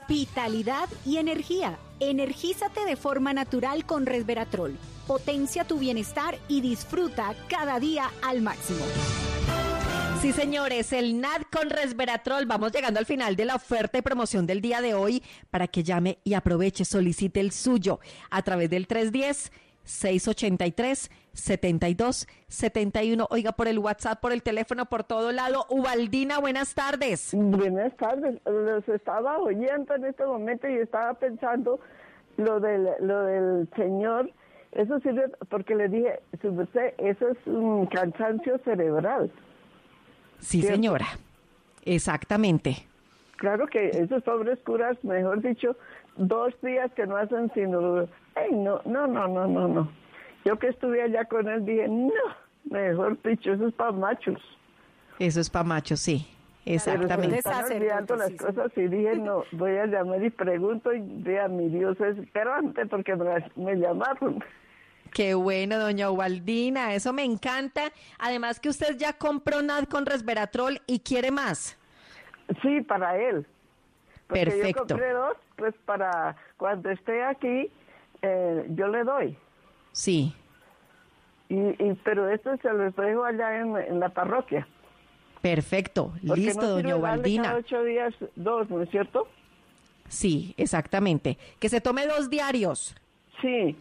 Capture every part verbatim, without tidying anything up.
vitalidad y energía. Energízate de forma natural con Resveratrol. Potencia tu bienestar y disfruta cada día al máximo. Sí, señores, el N A D con Resveratrol. Vamos llegando al final de la oferta y promoción del día de hoy para que llame y aproveche, solicite el suyo a través del tres uno cero, seis ocho tres, siete dos siete uno. Oiga, por el WhatsApp, por el teléfono, por todo lado. Ubaldina, buenas tardes. Buenas tardes. Los estaba oyendo en este momento y estaba pensando lo del, lo del señor. Eso sirve porque le dije, si usted, eso es un cansancio cerebral. Sí, ¿cierto? Señora, exactamente. Claro que esos pobres curas, mejor dicho, dos días que no hacen sino... ¡Ay, no, no, no, no, no, no! Yo que estuve allá con él dije, no, mejor dicho, eso es para machos. Eso es para machos, sí, exactamente. Pero se me están olvidando las cosas y dije, no, voy a llamar y pregunto y vea, mi Dios es grande porque me, me llamaron. Qué bueno, doña Ubaldina, eso me encanta. Además que usted ya compró N A D con Resveratrol y quiere más. Sí, para él. Porque perfecto. Yo compré dos, pues para cuando esté aquí, eh, yo le doy. Sí. Y, y pero esto se los dejo allá en, en la parroquia. Perfecto, porque listo, no doña Ubaldina. Cada ocho días, dos, ¿no es cierto? Sí, exactamente. Que se tome dos diarios. Sí.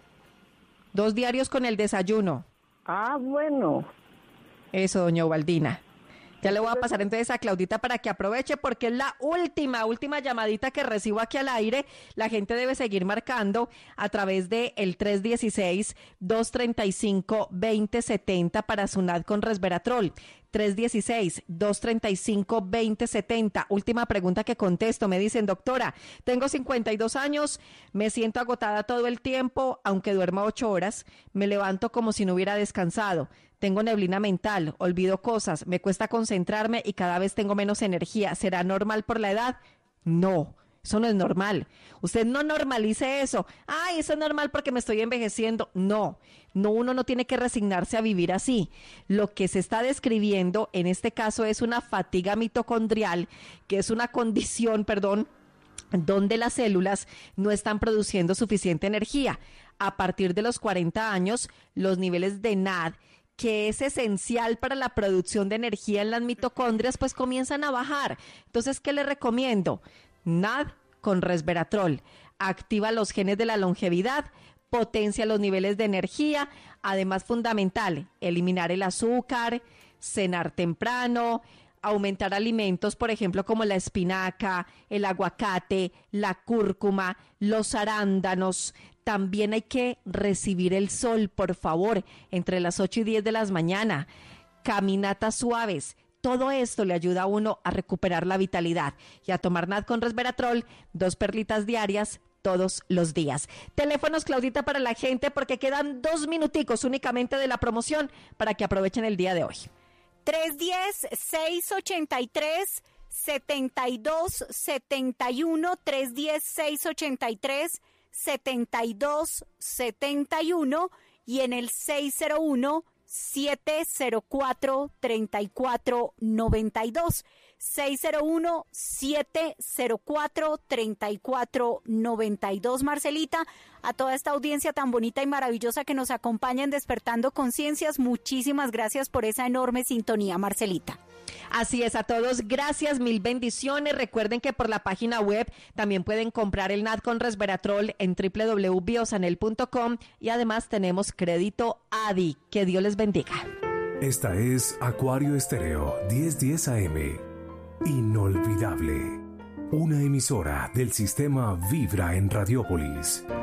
Dos diarios con el desayuno. Ah, bueno. Eso, doña Ubaldina. Ya le voy a pasar entonces a Claudita para que aproveche porque es la última, última llamadita que recibo aquí al aire. La gente debe seguir marcando a través de el tres uno seis, dos tres cinco, dos cero siete cero para su N A D con Resveratrol. tres uno seis, dos tres cinco, dos cero siete cero. Última pregunta que contesto. Me dicen, doctora, tengo cincuenta y dos años, me siento agotada todo el tiempo, aunque duerma ocho horas, me levanto como si no hubiera descansado. Tengo neblina mental, olvido cosas, me cuesta concentrarme y cada vez tengo menos energía. ¿Será normal por la edad? No, eso no es normal. Usted no normalice eso. Ay, eso es normal porque me estoy envejeciendo. No, no, uno no tiene que resignarse a vivir así. Lo que se está describiendo en este caso es una fatiga mitocondrial, que es una condición, perdón, donde las células no están produciendo suficiente energía. A partir de los cuarenta años, los niveles de N A D, que es esencial para la producción de energía en las mitocondrias, pues comienzan a bajar. Entonces, ¿qué le recomiendo? N A D con Resveratrol. Activa los genes de la longevidad, potencia los niveles de energía. Además, fundamental, eliminar el azúcar, cenar temprano, aumentar alimentos, por ejemplo, como la espinaca, el aguacate, la cúrcuma, los arándanos. También hay que recibir el sol, por favor, entre las ocho y diez de la mañana. Caminatas suaves. Todo esto le ayuda a uno a recuperar la vitalidad y a tomar N A D con Resveratrol, dos perlitas diarias todos los días. Teléfonos, Claudita, para la gente, porque quedan dos minuticos únicamente de la promoción para que aprovechen el día de hoy. tres uno cero, seis ocho tres, siete dos siete uno, tres uno cero, seis ocho tres, siete dos siete uno y en el seis cero uno, siete cero cuatro, tres cuatro nueve dos. seis cero uno, siete cero cuatro, tres cuatro nueve dos. Marcelita, a toda esta audiencia tan bonita y maravillosa que nos acompaña en Despertando Conciencias, muchísimas gracias por esa enorme sintonía, Marcelita. Así es, a todos, gracias, mil bendiciones. Recuerden que por la página web también pueden comprar el N A D con Resveratrol en doble u doble u doble u punto biosanel punto com y además tenemos crédito A D I. Que Dios les bendiga. Esta es Acuario Estéreo diez diez A M. Inolvidable. Una emisora del sistema Vibra en Radiópolis.